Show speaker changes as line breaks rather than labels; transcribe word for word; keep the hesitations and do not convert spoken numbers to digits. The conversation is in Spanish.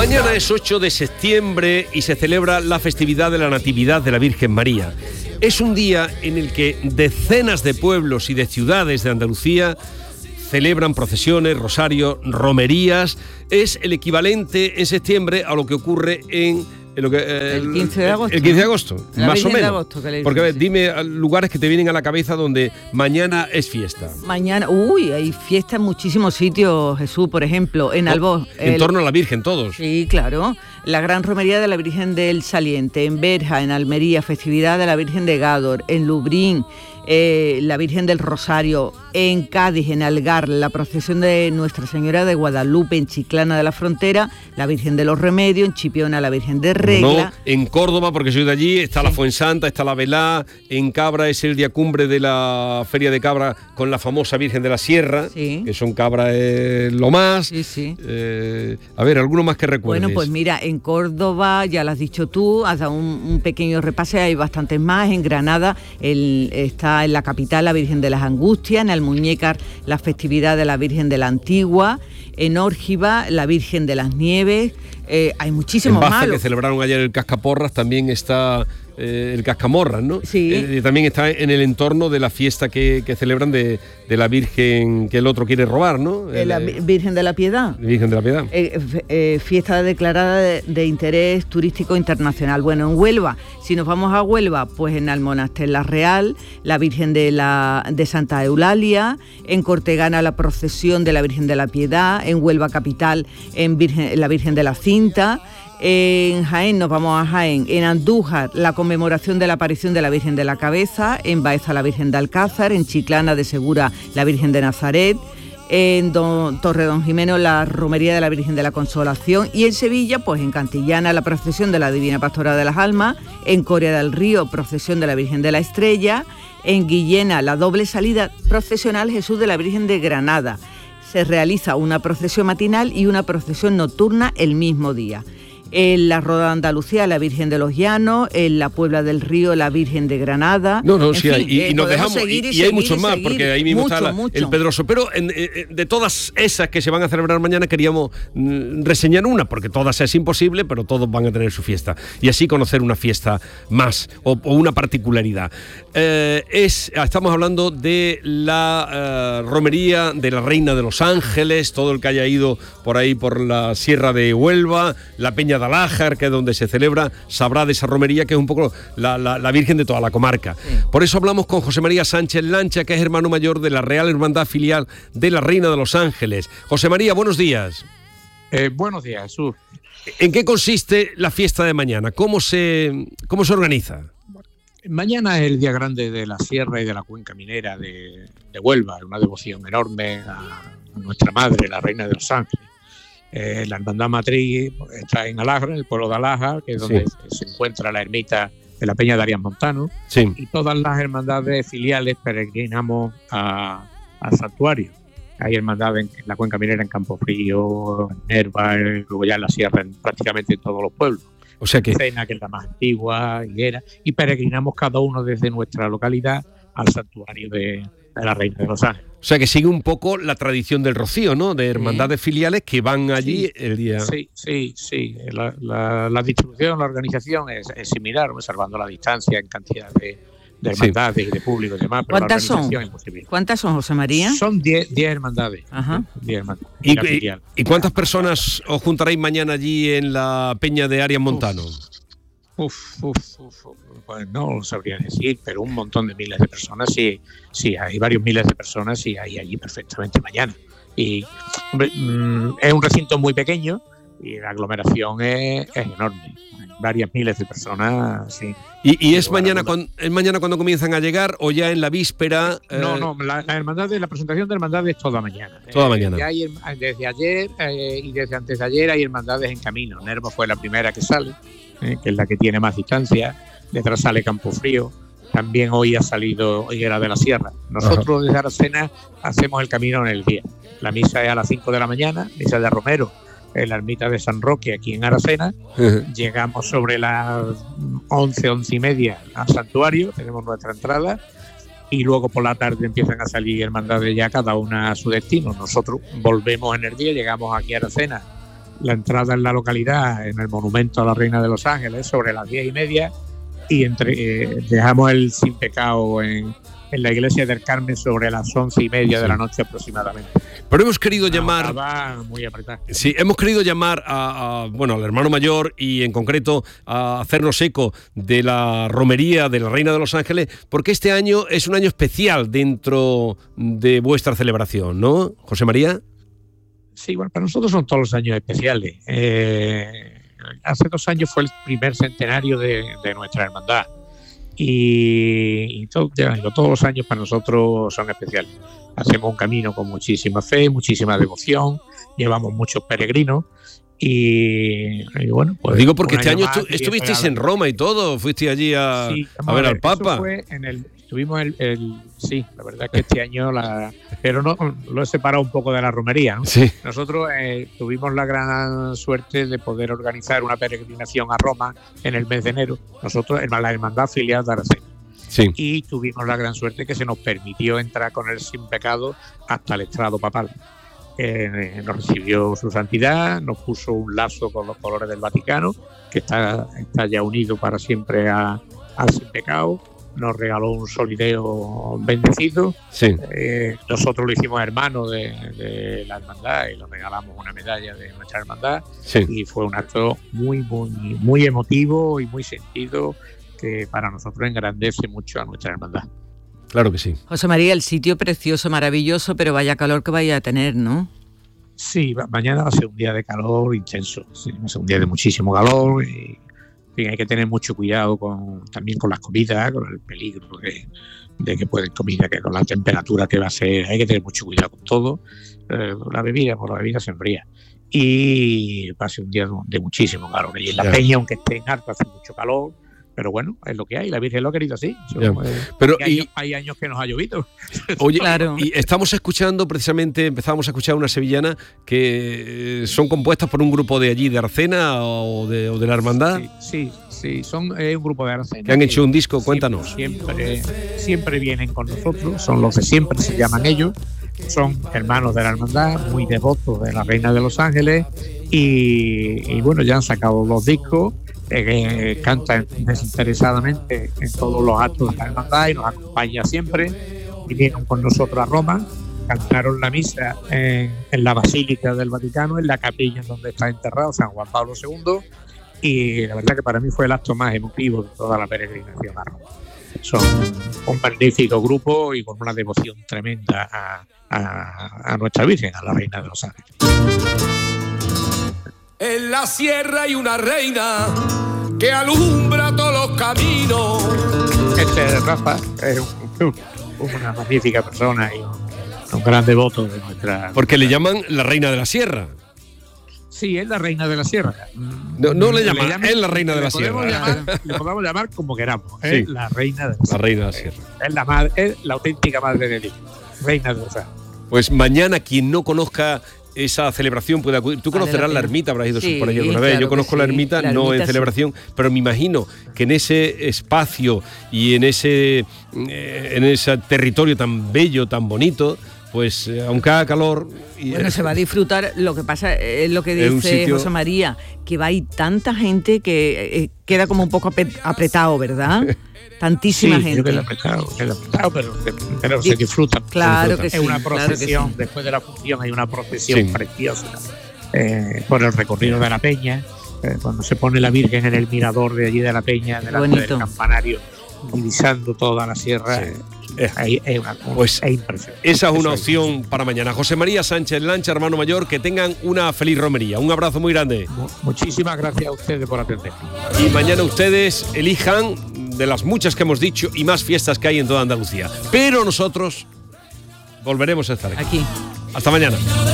Mañana es ocho de septiembre y se celebra la festividad de la Natividad de la Virgen María. Es un día en el que decenas de pueblos y de ciudades de Andalucía celebran procesiones, rosarios, romerías. Es el equivalente en septiembre a lo que ocurre en... Lo que, eh,
el quince de agosto.
El quince de agosto,
la
más
Virgen
o menos.
De agosto, que le
Porque a ver,
sí.
dime lugares que te vienen a la cabeza donde mañana es fiesta.
Mañana, uy, hay fiesta en muchísimos sitios, Jesús, por ejemplo, en Albós.
En
el,
torno a la Virgen, todos.
Sí, claro. La gran romería de la Virgen del Saliente, en Berja, en Almería, festividad de la Virgen de Gádor, en Lubrín, eh, la Virgen del Rosario, en Cádiz, en Algar, la procesión de Nuestra Señora de Guadalupe, en Chiclana de la Frontera, la Virgen de los Remedios, en Chipiona, la Virgen de Regla.
No, en Córdoba, porque soy de allí, está sí. la Fuensanta, está la Velá, en Cabra es el día cumbre de la Feria de Cabra con la famosa Virgen de la Sierra, sí. que son Cabra eh, lo más.
Sí, sí.
Eh, a ver, ¿alguno más que recuerdes?
Bueno, pues mira, en Córdoba, ya lo has dicho tú, has dado un, un pequeño repase, hay bastantes más. En Granada el, está en la capital la Virgen de las Angustias, en Almuñécar la festividad de la Virgen de la Antigua, en Órgiva la Virgen de las Nieves, eh, hay muchísimos
más. En Baza,
más.
que celebraron ayer el Cascaporras, también está... Eh, el Cascamorras, ¿no?
Sí.
Eh, también está en el entorno de la fiesta que, que celebran de, de la Virgen que el otro quiere robar, ¿no?
El, la Virgen de la Piedad.
Virgen de la Piedad.
Eh, eh, fiesta declarada de, de interés turístico internacional. Bueno, en Huelva, si nos vamos a Huelva, pues en Almonaster la Real, la Virgen de, la, de Santa Eulalia, en Cortegana la procesión de la Virgen de la Piedad, en Huelva capital, en Virgen, la Virgen de la Cinta. En Jaén, nos vamos a Jaén, en Andújar la conmemoración de la aparición de la Virgen de la Cabeza, en Baeza la Virgen de Alcázar, en Chiclana de Segura la Virgen de Nazaret, en Don, Torre Don Jimeno la romería de la Virgen de la Consolación y en Sevilla, pues en Cantillana la procesión de la Divina Pastora de las Almas, en Coria del Río procesión de la Virgen de la Estrella, en Guillena la doble salida procesional Jesús de la Virgen de Granada. Se realiza una procesión matinal y una procesión nocturna el mismo día. En la Roda de Andalucía, la Virgen de los Llanos, en la Puebla del Río, la Virgen de Granada.
No, no, sí
fin,
hay, y,
eh,
y nos dejamos, y, y, y hay muchos más, seguir, porque ahí mismo mucho, está la, mucho. el Pedroso. Pero en, eh, de todas esas que se van a celebrar mañana, queríamos mm, reseñar una, porque todas es imposible, pero todos van a tener su fiesta. Y así conocer una fiesta más, o, o una particularidad. Eh, es, estamos hablando de la eh, romería de la Reina de los Ángeles, todo el que haya ido por ahí, por la Sierra de Huelva, la Peña de Alájar, que es donde se celebra, sabrá de esa romería que es un poco la, la, la Virgen de toda la comarca. Sí. Por eso hablamos con José María Sánchez Lancha, que es hermano mayor de la Real Hermandad Filial de la Reina de los Ángeles. José María, buenos días.
Eh, buenos días, Jesús.
¿En qué consiste la fiesta de mañana? ¿Cómo se, cómo se organiza?
Mañana es el día grande de la Sierra y de la Cuenca Minera de, de Huelva, una devoción enorme a, a nuestra madre, la Reina de los Ángeles. Eh, la hermandad matriz está en Alájar, en el pueblo de Alájar, que es donde sí. se, se encuentra la ermita de la Peña de Arias Montano.
Sí.
Y todas las hermandades filiales peregrinamos a, al santuario. Hay hermandades en, en la Cuenca Minera, en Campofrío, en Nerva, luego ya en la Sierra, en prácticamente en todos los pueblos.
O sea que...
Cena, que es la más antigua, Higuera, y peregrinamos cada uno desde nuestra localidad al santuario de, de la Reina de los Ángeles.
O sea que sigue un poco la tradición del Rocío, ¿no? De hermandades sí. filiales que van allí
sí,
el día...
Sí, sí, sí. La, la, la distribución, la organización es, es similar, observando la distancia en cantidad de, de hermandades sí. y de público y demás. Pero
¿Cuántas
la
son?
Es
¿Cuántas son, José María?
Son diez hermandades.
Ajá.
diez hermandades.
¿Y, y, ¿Y cuántas personas os juntaréis mañana allí en la Peña de Arias Montano?
Uf, uf, uf, uf, pues no lo sabría decir, pero un montón de miles de personas, sí, sí, hay varios miles de personas y hay allí perfectamente mañana. Y hombre, mmm, es un recinto muy pequeño y la aglomeración es, es enorme, varias miles de personas, sí.
¿Y, y es, mañana cuando, es mañana cuando comienzan a llegar o ya en la víspera? Eh...
No, no, la, la hermandad de la presentación de hermandades es toda mañana.
Toda
eh,
mañana.
Ya hay, desde ayer eh, y desde antes de ayer hay hermandades en camino. Nerva fue la primera que sale. Eh, que es la que tiene más distancia, detrás sale Campofrío, también hoy ha salido Higuera de la Sierra. Nosotros Ajá. desde Aracena hacemos el camino en el día. La misa es a las cinco de la mañana, misa de Romero, en la ermita de San Roque, aquí en Aracena. Uh-huh. Llegamos sobre las once, once y media al santuario, tenemos nuestra entrada, y luego por la tarde empiezan a salir hermandades ya cada una a su destino. Nosotros volvemos en el día, llegamos aquí a Aracena la entrada en la localidad, en el monumento a la Reina de los Ángeles, sobre las diez y media, y entre, eh, dejamos el Sin Pecado en, en la iglesia del Carmen sobre las once y media sí. de la noche aproximadamente.
Pero hemos querido llamar,
muy
sí, hemos querido llamar a, a, bueno, al hermano mayor y en concreto a hacernos eco de la romería de la Reina de los Ángeles, porque este año es un año especial dentro de vuestra celebración, ¿no, José María?
Sí, bueno, para nosotros son todos los años especiales. Eh, hace dos años fue el primer centenario de, de nuestra hermandad y, y todo, ya digo, todos los años para nosotros son especiales. Hacemos un camino con muchísima fe, muchísima devoción, llevamos muchos peregrinos y, y bueno, pues...
Digo porque este año estu- estuvisteis en Roma y todo, fuiste allí a, sí, a ver al Papa.
Fue en el, tuvimos el, el... Sí, la verdad es que este año la... Pero no, lo he separado un poco de la romería, ¿no?
Sí.
Nosotros eh, tuvimos la gran suerte de poder organizar una peregrinación a Roma en el mes de enero. Nosotros, en la hermandad filial de Aracena.
Sí.
Y tuvimos la gran suerte que se nos permitió entrar con el Sin Pecado hasta el estrado papal. Eh, nos recibió su santidad, nos puso un lazo con los colores del Vaticano, que está, está ya unido para siempre a, al Sin Pecado, nos regaló un solideo bendecido,
sí.
eh, nosotros lo hicimos hermano de, de la hermandad y le regalamos una medalla de nuestra hermandad,
sí.
y fue un acto muy, muy, muy emotivo y muy sentido, que para nosotros engrandece mucho a nuestra hermandad.
Claro que sí.
José María, el sitio precioso, maravilloso, pero vaya calor que vaya a tener, ¿no?
Sí, mañana va a ser un día de calor intenso, sí, va a ser un día de muchísimo calor y en fin, hay que tener mucho cuidado con, también con las comidas, con el peligro de, de que pueden comida, que con la temperatura que va a ser, hay que tener mucho cuidado con todo. Eh, la bebida, por la bebida se enfría. Y va a ser un día de muchísimo calor. Y en la yeah. peña, aunque esté en alto, hace mucho calor. Pero bueno, es lo que hay, la Virgen lo ha querido así.
Yeah. Pero
hay,
y,
años, hay años que nos ha llovido.
Oye, claro. Y estamos escuchando, precisamente, empezamos a escuchar una sevillana que son compuestas por un grupo de allí, de Aracena o de, o de la hermandad.
Sí, sí, sí, son eh, un grupo de Aracena.
Que han hecho un disco, cuéntanos.
Siempre, siempre vienen con nosotros, son los de siempre, se llaman ellos. Son hermanos de la hermandad, muy devotos de la Reina de los Ángeles y, y bueno, ya han sacado los discos. Eh, cantan desinteresadamente en todos los actos de la hermandad y nos acompaña siempre. Vinieron con nosotros a Roma, cantaron la misa en, en la Basílica del Vaticano, en la capilla en donde está enterrado San Juan Pablo segundo, y la verdad que para mí fue el acto más emotivo de toda la peregrinación a Roma. Son un magnífico grupo y con una devoción tremenda a, a, a nuestra Virgen, a la Reina de los Ángeles.
En la sierra hay una reina que alumbra todos los caminos.
Este Rafa es un, una magnífica persona y un, un gran devoto de nuestra...
Porque le llaman la Reina de la Sierra.
Sí, es la Reina de la Sierra.
No, no le llaman, le llaman, es la Reina de la Sierra.
Llamar, le podemos llamar como queramos. Sí. Es la Reina de la Sierra.
La Reina de la Sierra.
Es la, madre, es la auténtica madre de Dios. Reina de la Sierra.
Pues mañana, quien no conozca esa celebración puede acudir. Tú conocerás la, la ermita, habrás ido sí, por allí alguna vez. Claro Yo conozco la ermita, sí. la no ermita en celebración, sí. pero me imagino que en ese espacio y en ese, eh, en ese territorio tan bello, tan bonito, pues eh, aunque haga calor... Y
bueno, se va a disfrutar. Lo que pasa es lo que dice sitio... José María, que va a ir tanta gente que eh, queda como un poco apretado, ¿verdad? Tantísima
sí,
gente.
Queda apretado, queda apretado, pero, pero se disfruta.
Claro
se disfruta.
que sí.
Es una procesión,
claro sí.
después de la función hay una procesión
sí.
preciosa eh, por el recorrido de la peña, eh, cuando se pone la Virgen en el mirador de allí de la peña, delante del campanario, divisando toda la sierra. Sí. Es, es, una,
pues
es impresionante.
Esa es una opción para mañana. José María Sánchez Lancha, hermano mayor, que tengan una feliz romería. Un abrazo muy grande.
Muchísimas gracias a ustedes por atender.
Y mañana ustedes elijan de las muchas que hemos dicho y más fiestas que hay en toda Andalucía. Pero nosotros volveremos a estar aquí.
aquí.
Hasta mañana.